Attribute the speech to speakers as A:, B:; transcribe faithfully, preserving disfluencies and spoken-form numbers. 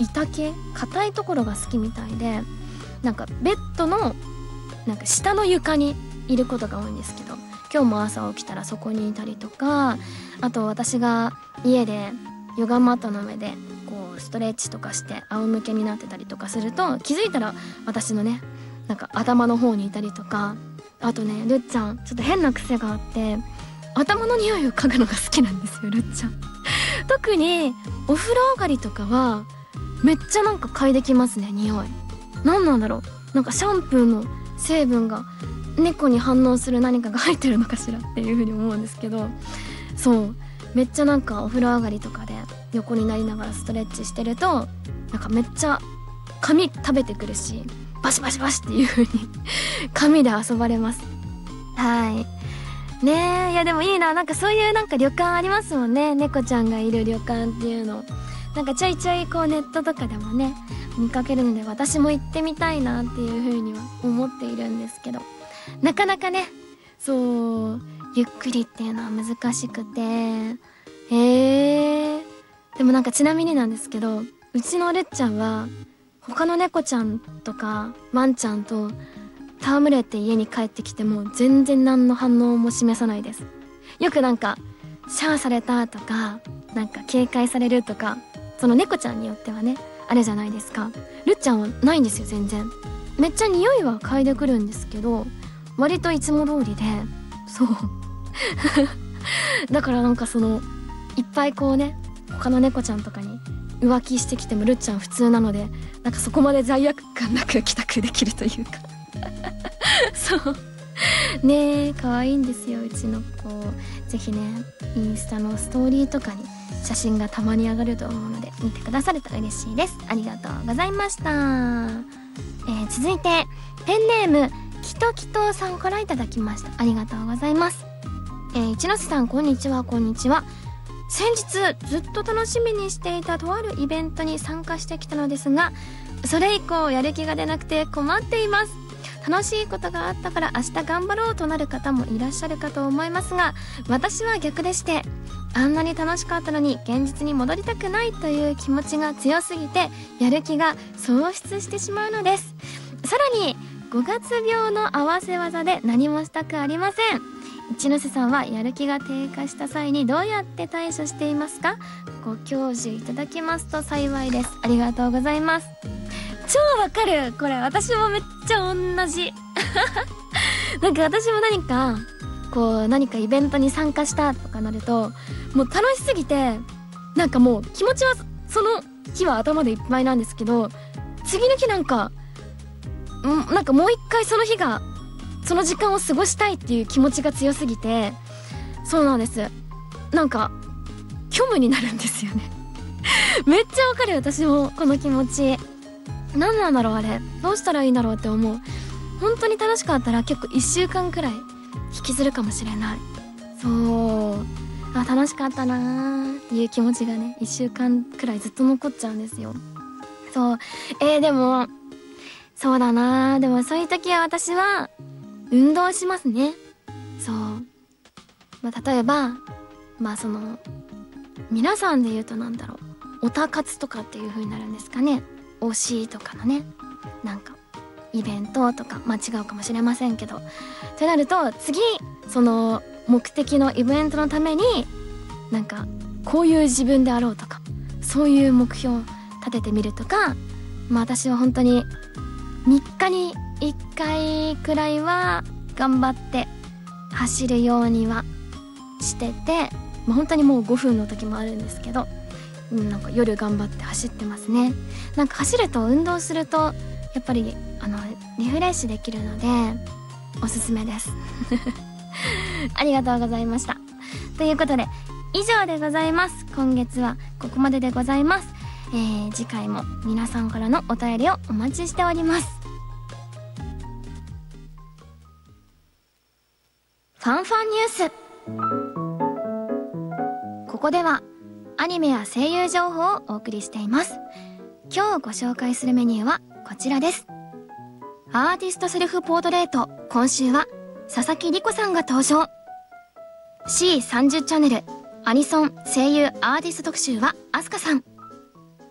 A: 板系硬いところが好きみたいで、なんかベッドのなんか下の床にいることが多いんですけど、今日も朝起きたらそこにいたりとか、あと私が家でヨガマットの上でこうストレッチとかして仰向けになってたりとかすると、気づいたら私のねなんか頭の方にいたりとか、あとねるっちゃんちょっと変な癖があって、頭の匂いを嗅ぐのが好きなんですよ、るっちゃん。特にお風呂上がりとかはめっちゃなんか嗅いできますね、匂い。なんなんだろう、なんかシャンプーの成分が猫に反応する何かが入ってるのかしらっていう風に思うんですけど、そうめっちゃなんかお風呂上がりとかで横になりながらストレッチしてると、なんかめっちゃ髪食べてくるし、バシバシバシっていう風に髪で遊ばれます。はいねえ、いやでもいいな、なんかそういうなんか旅館ありますもんね、猫ちゃんがいる旅館っていうの。なんかちょいちょいこうネットとかでもね見かけるので、私も行ってみたいなっていう風には思っているんですけど、なかなかねそうゆっくりっていうのは難しくて、えー、でもなんかちなみになんですけど、うちのるっちゃんは他の猫ちゃんとかワンちゃんと戯れて家に帰ってきても全然何の反応も示さないです。よくなんかシャーされたとか、なんか警戒されるとか、その猫ちゃんによってはねあれじゃないですか。るっちゃんはないんですよ、全然。めっちゃ匂いは嗅いでくるんですけど、割といつも通りで、そうだからなんかそのいっぱいこうね他の猫ちゃんとかに浮気してきてもるっちゃん普通なので、なんかそこまで罪悪感なく帰宅できるというかそうねえ、可愛いんですようちの子。ぜひねインスタのストーリーとかに写真がたまに上がると思うので見てくださると嬉しいです。ありがとうございました。えー、続いてペンネームきときとさんからいただきました。ありがとうございます。えー、一ノ瀬さんこんにちは。こんにちは。先日ずっと楽しみにしていたとあるイベントに参加してきたのですが、それ以降やる気が出なくて困っています。楽しいことがあったから明日頑張ろうとなる方もいらっしゃるかと思いますが、私は逆でして、あんなに楽しかったのに現実に戻りたくないという気持ちが強すぎてやる気が喪失してしまうのです。さらにごがつ病の合わせ技で何もしたくありません。一ノ瀬さんはやる気が低下した際にどうやって対処していますか？ご教授いただきますと幸いです。ありがとうございます。超わかる、これ私もめっちゃ同じなんか私も何かこう何かイベントに参加したとかなるともう楽しすぎて、なんかもう気持ちはその日は頭でいっぱいなんですけど、次の日なんかんなんかもう一回その日がその時間を過ごしたいっていう気持ちが強すぎて、そうなんです、なんか虚無になるんですよねめっちゃわかる、私もこの気持ち。何なんだろうあれ、どうしたらいいんだろうって思う。本当に楽しかったら結構いっしゅうかんくらい引きずるかもしれない。そうあ、楽しかったなーっていう気持ちがねいっしゅうかんくらいずっと残っちゃうんですよ。そうえー、でもそうだなー、でもそういう時は私は運動しますね。そう、まあ、例えばまあその皆さんで言うとなんだろう、オタ活とかっていう風になるんですかね。推しとかのねなんかイベントとか、まあ違うかもしれませんけど、ってなると次その目的のイベントのためになんかこういう自分であろうとか、そういう目標を立ててみるとか、まあ私は本当にみっかにいっかいくらいは頑張って走るようにはしてて、まあ、本当にもうごふんの時もあるんですけど、うん、なんか夜頑張って走ってますね。なんか走ると運動するとやっぱりあのリフレッシュできるのでおすすめですありがとうございました。ということで以上でございます。今月はここまででございます。えー、次回も皆さんからのお便りをお待ちしております。ファンファンニュース。ここではアニメや声優情報をお送りしています。今日ご紹介するメニューはこちらです。アーティストセルフポートレート、今週は佐々木莉子さんが登場。 シーさんじゅう チャンネルアニソン声優アーティスト特集はアスカさん。